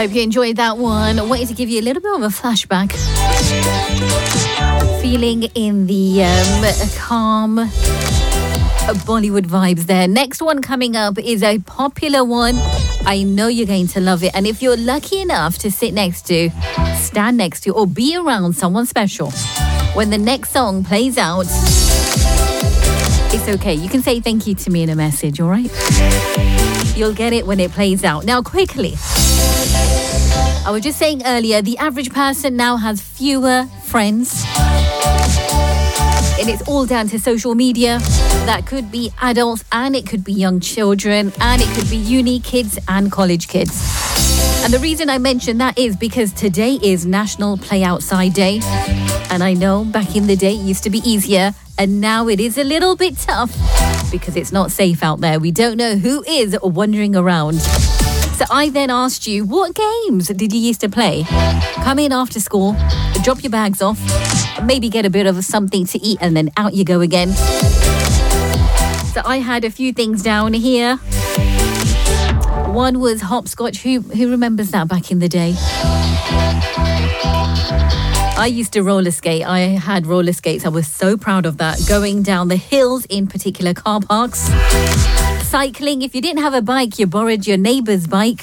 Hope you enjoyed that one. I wanted to give you a little bit of a flashback. Feeling in the calm Bollywood vibes there. Next one coming up is a popular one. I know you're going to love it. And if you're lucky enough to sit next to, stand next to, or be around someone special when the next song plays out, it's okay. You can say thank you to me in a message, all right? You'll get it when it plays out. Now, quickly. I was just saying earlier, the average person now has fewer friends. And it's all down to social media. That could be adults and it could be young children and it could be uni kids and college kids. And the reason I mention that is because today is National Play Outside Day. And I know back in the day it used to be easier and now it is a little bit tough because it's not safe out there. We don't know who is wandering around. So I then asked you, what games did you used to play? Come in after school, drop your bags off, maybe get a bit of something to eat and then out you go again. So I had a few things down here. One was hopscotch. Who remembers that back in the day? I used to roller skate. I had roller skates. I was so proud of that. Going down the hills in particular car parks. Cycling. If you didn't have a bike, you borrowed your neighbour's bike.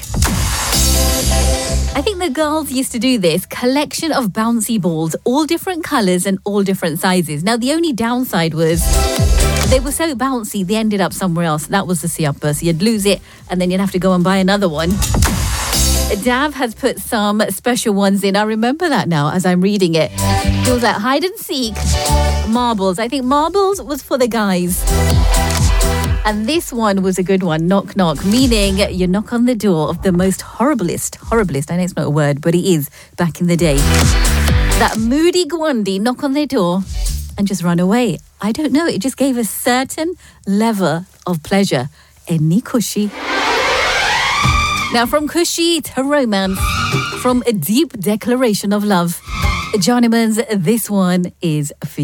I think the girls used to do this. Collection of bouncy balls, all different colours and all different sizes. Now, the only downside was they were so bouncy, they ended up somewhere else. That was the siapa. So you'd lose it and then you'd have to go and buy another one. Dav has put some special ones in. I remember that now as I'm reading it. It was like hide and seek, marbles. I think marbles was for the guys. And this one was a good one, knock knock, meaning you knock on the door of the most horriblest, I know it's not a word, but it is back in the day. That moody Gwandi knock on their door and just run away. I don't know, it just gave a certain level of pleasure. Any cushy. Now from cushy to romance, from a deep declaration of love, Johnny Mans, this one is for you.